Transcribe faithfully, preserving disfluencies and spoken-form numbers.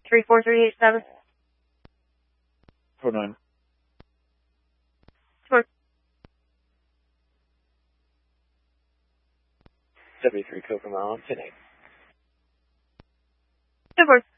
three four three eight seven. Four nine. Four. W three Coca Mile, ten eight. Two four.